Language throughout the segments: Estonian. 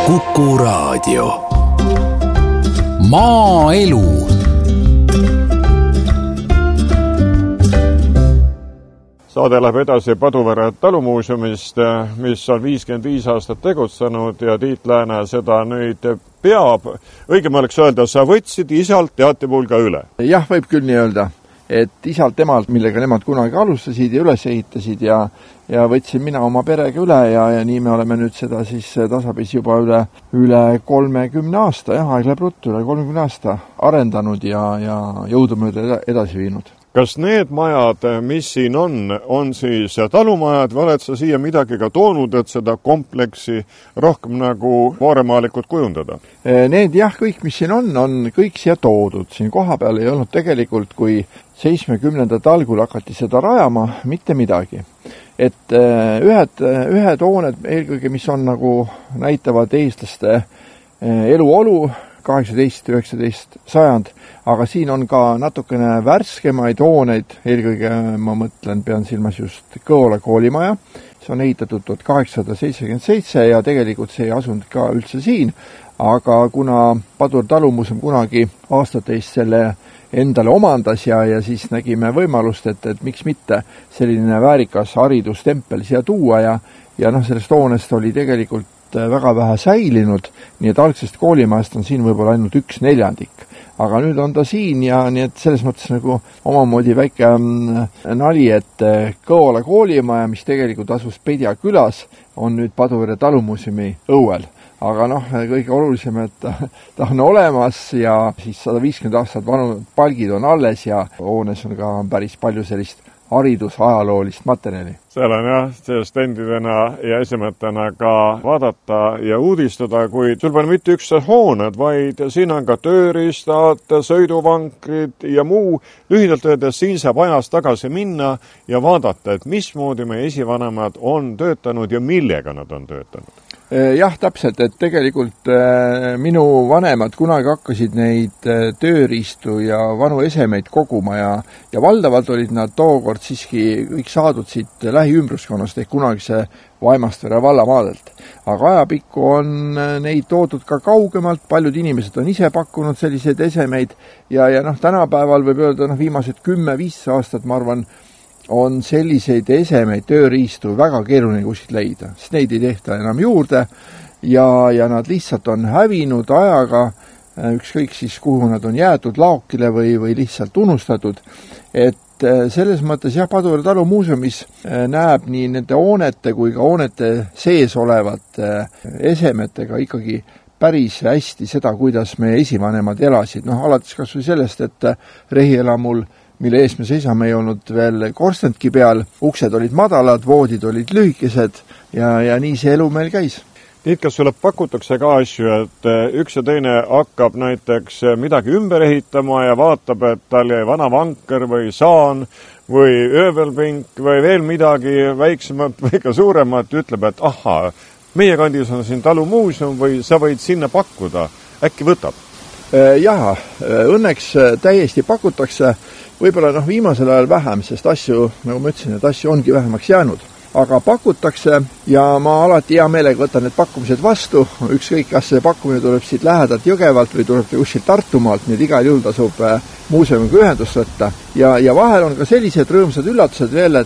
Kuku Raadio. Maaelu. Saade läheb edasi Paduvere talumuuseumist, mis on 55 aastat tegutsenud ja Tiit Lääne seda nüüd peab. Õigem oleks öelda, sa võtsid isalt teatepulga üle. Jah, võib küll nii öelda, et isalt emalt, millega nemad kunagi alustasid ja üles ehitasid ja võtsin mina oma perega üle ja nii me oleme nüüd seda siis tasapisi juba üle 30 aasta, aeg läheb ruttu, üle 30 aasta arendanud ja jõudumööda edasi viinud. Kas need majad, mis siin on siis talumajad või oled sa siia midagi ka toonud, et seda kompleksi rohkem nagu vaaremaalikult kujundada? Need kõik, mis siin on kõik siia toodud. Siin koha peal ei olnud tegelikult, kui 70. algul hakati seda rajama, mitte midagi. Et ühed hooned eelkõige, mis on nagu näitavad eestlaste eluolu, 18-19 sajand, aga siin on ka natukene värskemaid hooneid, eelkõige ma mõtlen, pean silmas just Kõola koolimaja, see on ehitatud 1877 ja tegelikult see ei asunud ka üldse siin, aga kuna Paduvere talumuuseum kunagi aastateist selle endale omandas ja siis nägime võimalust, et miks mitte selline väärikas haridustempel siia tuua ja sellest hoonest oli tegelikult väga vähe säilinud, nii et algsest koolimajast on siin võib-olla ainult 1/4. Aga nüüd on ta siin ja nii et selles mõttes nagu omamoodi väike nali, et Kõola koolimaja, mis tegelikult asus Pedja külas, on nüüd Paduvere talumuuseumi õuel. Aga kõige olulisem, et ta on olemas ja siis 150 aastat vanu palgid on alles ja hoones on ka päris palju sellist haridusajaloolist materjali. Seal on stendidena ja esimestena ka vaadata ja uudistada, kuid sul pole mitte üks hooned, vaid siin on ka tööriistad, sõiduvankrid ja muu. Lühidalt öeldes siin saab ajas tagasi minna ja vaadata, et mismoodi meie esivanemad on töötanud ja millega nad on töötanud. Jah, täpselt, et tegelikult minu vanemad kunagi hakkasid neid tööriistu ja vanu esemeid koguma ja valdavalt olid nad tookord siiski kõik saadud siit lähiümbruskonnast ehk kunagise Vaimastveere vallamaadelt. Aga ajapikku on neid toodud ka kaugemalt, paljud inimesed on ise pakkunud selliseid esemeid ja tänapäeval võib öelda viimased 10-15 aastat, ma arvan, on selliseid esemeid, tööriistu väga keeruline kuskilt leida, sest neid ei tehta enam juurde ja nad lihtsalt on hävinud ajaga, ükskõik siis kuhu nad on jäetud laokile või lihtsalt unustatud. Et selles mõttes Paduvere talumuuseumis näeb nii nende hoonete kui ka hoonete sees olevate esemetega ikkagi päris hästi seda, kuidas me esivanemad elasid. Alates kas või sellest, et rehielamul, mille ees me seisame, ei olnud veel korstentki peal, uksed olid madalad, voodid olid lühikesed ja nii see elu meil käis. Tiit, kas sulle pakutakse ka asju, et üks ja teine hakkab näiteks midagi ümber ehitama ja vaatab, et tal jäi vana vanker või saan või öövelpink või veel midagi väiksemat või ka suuremat, ütleb, et ahhaa, meie kandis on siin talumuuseum või sa võid sinna pakkuda, äkki võtab? Jah, õnneks täiesti pakutakse, võib-olla viimasel ajal vähem, sest asju, nagu ma ütlesin, et asju ongi vähemaks jäänud. Aga pakutakse ja ma alati hea meelega võtan need pakkumised vastu, ükskõik kas see pakkumine tuleb siit lähedalt Jõgevalt või tuleb kuskilt Tartumaalt, nii et igal juhul tasub muuseumiga ühendust võtta. Ja vahel on ka sellised rõõmsad üllatused veel,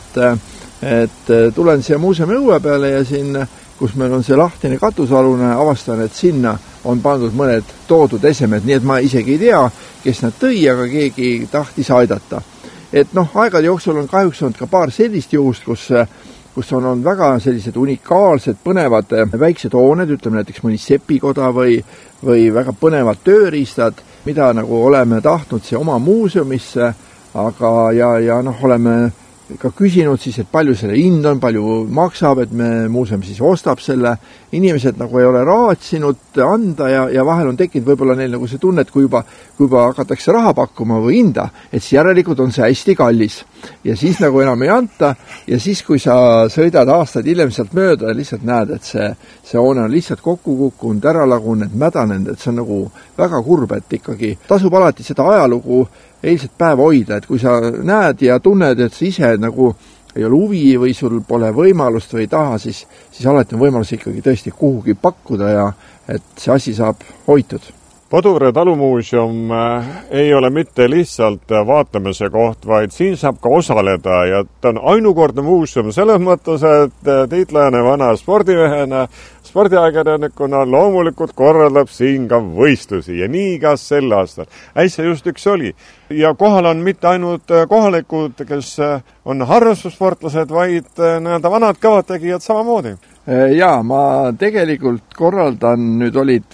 et tulen siia muuseumi õue peale ja siin, kus meil on see lahtine katusalune, avastan, et sinna on pandud mõned toodud esemed, nii et ma isegi ei tea, kes nad tõi, aga keegi tahtis aidata. Et aegade jooksul on kahjuks olnud ka paar sellist juhust, kus on väga sellised unikaalsed, põnevad väiksed hooned, ütleme näiteks mõni sepikoda või väga põnevad tööriistad, mida oleme tahtnud siia oma muuseumisse, aga oleme ka küsinud siis, et palju selle hind on, palju maksab, et me muuseum siis ostab selle. Inimesed ei ole raatsinud anda ja vahel on tekkinud võib-olla neil see tunne, et kui juba hakatakse raha pakkuma või hinda, et siis järelikult on see hästi kallis. Ja siis enam ei anta ja siis, kui sa sõidad aastaid hiljem sealt mööda ja lihtsalt näed, et see hoone on lihtsalt kokku kukkunud, ära lagunenud, mädanenud, et see on väga kurb, et ikkagi tasub alati seda ajalugu eilset päeva hoida, et kui sa näed ja tunned, et sa ise ei ole huvi või sul pole võimalust või ei taha, siis alati on võimalus ikkagi tõesti kuhugi pakkuda ja et see asi saab hoitud. Paduvere talumuuseum ei ole mitte lihtsalt vaatamise koht, vaid siin saab ka osaleda ja ta on ainukordne muuseum selles mõttes, et Tiit Lääne vana spordimehena, spordiajakirjanikuna loomulikult korraldab siin ka võistlusi ja nii ka sel aastal. Äsja just üks oli. Ja kohal on mitte ainult kohalikud, kes on harrastussportlased, vaid nii-öelda vanad kõvad tegijad samamoodi. Jaa, ma tegelikult korraldan, nüüd olid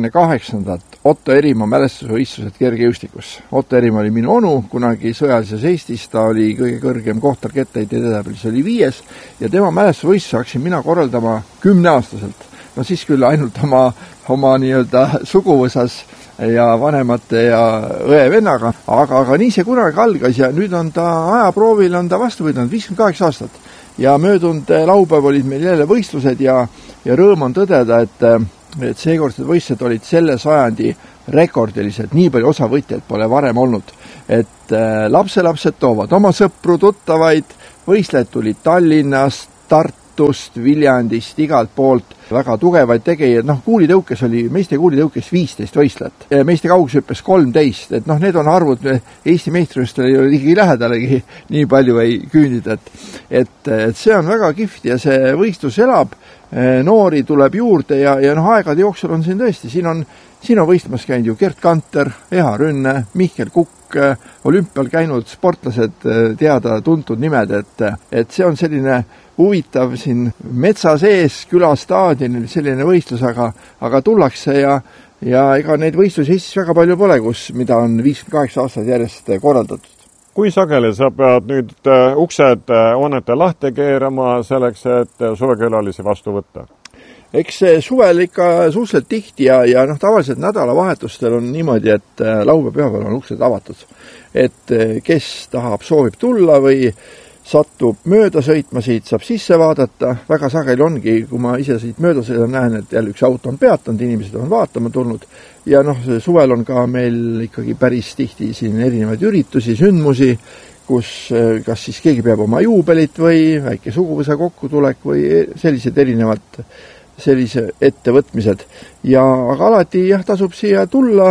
58. Otto Erimaa mälestusvõistlused kergejõustikus. Otto Erimaa oli minu onu, kunagi sõjalises Eestis, ta oli kõige kõrgem kohtarkettaid edetablis oli 5. ja tema mälestusvõistlus hakkasin mina korraldama 10-aastaselt. No siis küll ainult oma nii-öelda suguvõsas ja vanemate ja õe-vennaga, aga nii see kunagi algas ja nüüd on ta ajaproovil, on ta vastu võidanud 58 aastat. Ja möödunud laupäev olid meil jälle võistlused ja rõõm on tõdeda, et seekordsed võistlused olid selle sajandi rekordilised, nii palju osavõtjaid pole varem olnud. Et lapselapsed toovad oma sõpru, tuttavaid, võistlejad tulid Tallinnast, Tartust, Viljandist, igalt poolt, väga tugevaid tegijaid, kuulitõukes oli, meeste kuulitõukes 15 võistlejat, meeste kaugushüppes 13, et need on arvud, Eesti meistrivõistlustel ei ole ligi lähedalegi nii palju ei küündida, et see on väga kihvt ja see võistlus elab, noori tuleb juurde ja aegade jooksul on siin tõesti, siin on võistlemas käinud ju Gert Kanter, Eha Rünne, Mihkel Kukk, olümpial käinud sportlased, teada tuntud nimed, et see on selline huvitav siin metsa sees külastaadionil selline võistlus, aga tullakse ja ega neid võistlusi Eestis väga palju pole, mida on 58 aastat järjest korraldatud. Kui sageli sa pead nüüd uksed hoonete lahti keerama selleks, et suvekülalisi vastu võtta? Eks suvel ikka suhteliselt tihti ja tavaliselt nädalavahetustel on niimoodi, et laupäeval on uksed avatud. Et kes tahab, soovib tulla või satub mööda sõitma, siit saab sisse vaadata. Väga sageli ongi, kui ma ise siit mööda sõidan, näen, et jälle üks auto on peatanud, inimesed on vaatama tulnud. Ja suvel on ka meil ikkagi päris tihti siin erinevaid üritusi, sündmusi, kus kas siis keegi peab oma juubelit või väike suguvõsa kokkutulek või sellised erinevad sellise ettevõtmised. Aga alati tasub siia tulla,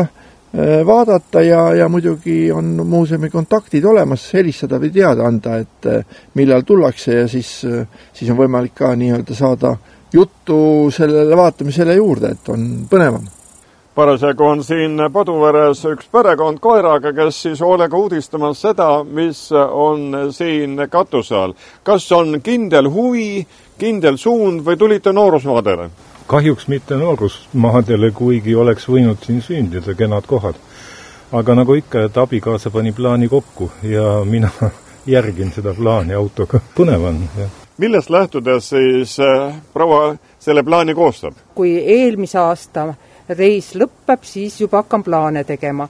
vaadata ja muidugi on muuseumi kontaktid olemas, helistada või teada anda, et millal tullakse ja siis on võimalik ka nii-öelda saada juttu sellele vaatamisele juurde, et on põnevam. Parasjagu on siin Paduveres üks perekond koeraga, kes siis hoolega uudistamas seda, mis on siin katuse all. Kas on kindel huvi, kindel suund või tulite noorusmaadele? Kahjuks mitte noorusmaadele, kuigi oleks võinud siin sündida kenad kohad. Aga nagu ikka, et abikaasa pani plaani kokku ja mina järgin seda plaani autoga. Põnev on. Millest lähtudes siis proua selle plaani koostab? Kui eelmise aasta reis lõppeb, siis juba hakkan plaane tegema,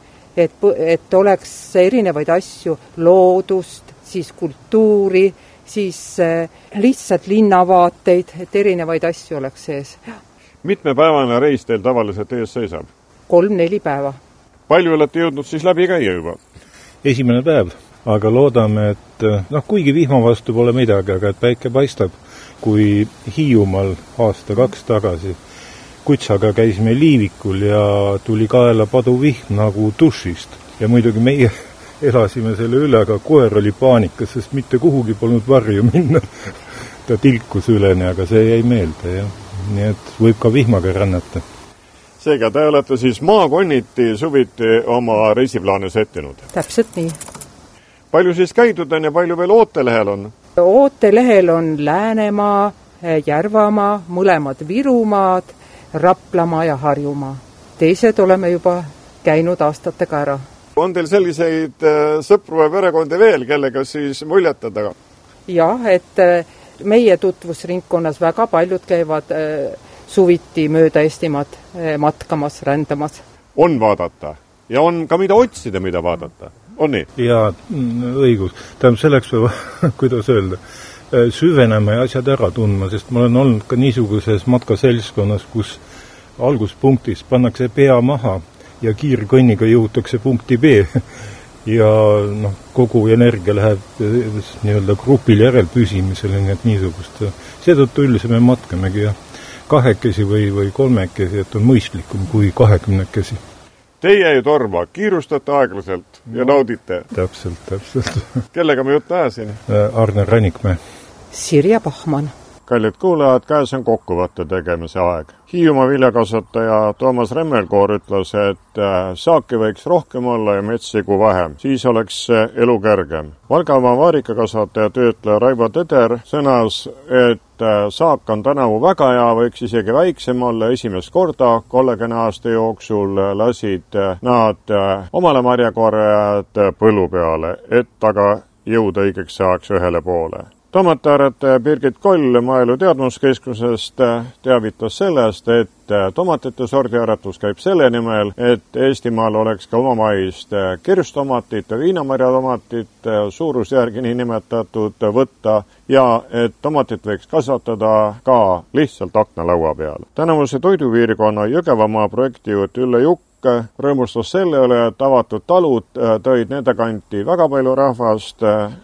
et oleks erinevaid asju, loodust, siis kultuuri, siis lihtsalt linnavaateid, et erinevaid asju oleks sees. Mitmepäevane reis teil tavaliselt ees seisab? 3-4 päeva. Palju olete jõudnud siis läbi käia juba? Esimene päev, aga loodame, et kuigi vihma vastu pole midagi, aga et päike paistab, kui Hiiumaal aasta-2 tagasi Kutsaga käisime Liivikul ja tuli kaela paduvihm nagu dušist. Ja muidugi meie elasime selle üle, aga koer oli paanikas, sest mitte kuhugi polnud varju minna. Ta tilkus üleni, aga see jäi meelde. Ja. Nii et võib ka vihmaga rännata. Seega, te olete siis maakonniti suviti oma reisiplaane settinud? Täpselt nii. Palju siis käidud on ja palju veel ootelehel on? Ootelehel on Läänemaa, Järvamaa, mõlemad Virumaad, Raplamaa ja Harjumaa. Teised oleme juba käinud aastatega ära. On teil selliseid sõpru ja perekondi veel, kellega siis muljetada? Jah, et meie tutvusringkonnas väga paljud käivad suviti mööda Eestimaad matkamas, rändamas. On vaadata ja on ka mida otsida, mida vaadata. On nii? Jaa, õigus. Tähendab selleks, kuidas öelda, süvenema ja asjad ära tundma, sest ma olen olnud ka niisuguses matkaseltskonnas, kus alguspunktis pannakse pea maha ja kiirkõnniga jõutakse punkti B. ja noh, kogu energia läheb nii-öelda grupil järelpüsimisele, nii et niisugust. Seetõttu üldiselt me matkamegi kahekesi või kolmekesi, et on mõistlikum kui 20. Teie ei torma, kiirustate aeglaselt ja naudite. Täpselt. Kellega ma juttu ajasin? Arne Ränikmäe. Sirje Pahman. Kallid kuulajad, käes on kokkuvõtte tegemise aeg. Hiiumaa viljakasvataja Toomas Remmelkoor ütles, et saaki võiks rohkem olla ja metssigu vähem. Siis oleks elu kergem. Valgamaa vaarikakasvataja töötleja Raivo Teder sõnas, et saak on tänavu väga hea, võiks isegi väiksem olla. Esimest korda 30 aasta jooksul lasid nad omale marjakorjad põllu peale, et aga jõuda õigeks saaks ühele poole. Tomataaretajja Birgit Koll Maaelu Teadmuskeskusest teavitas sellest, et tomatite sordiaretus käib selle nimel, et Eestimaal oleks ka omamaist kirstomatit ja viinamarjatomatit suurusjärgi nii nimetatud võtta ja et tomatit võiks kasvatada ka lihtsalt aknalaua peal. Tänavuse toidupiirkonna Jõgevamaa projektijuht Ülle Jukk rõõmustas selle üle, et avatud talud tõid nende kanti väga palju rahvast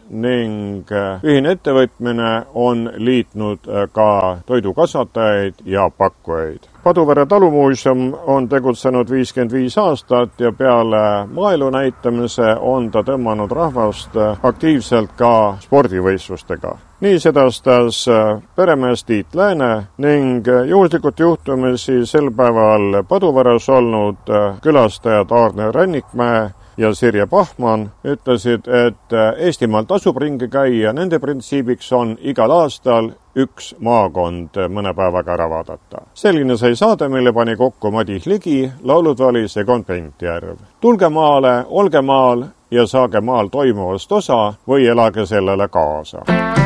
ning ühine ettevõtmine on liitnud ka toidukasvatajaid ja pakkujaid. Paduvere talumuuseum on tegutsenud 55 aastat ja peale maaelu näitamise on ta tõmmanud rahvast aktiivselt ka spordivõistlustega. Nii sedastas peremees Tiit Lääne ning juhuslikult juhtumisi sel päeval Paduveres olnud külastajad Arne Ränikmäe ja Sirje Pahman ütlesid, et Eestimaal tasub ringi käia, nende printsiibiks on igal aastal üks maakond mõne päevaga ära vaadata. Selline sai saade, mille pani kokku Madis Ligi, laulud vali Egon Pentjärv. Tulge maale, olge maal ja saage maal toimuvast osa või elage sellele kaasa.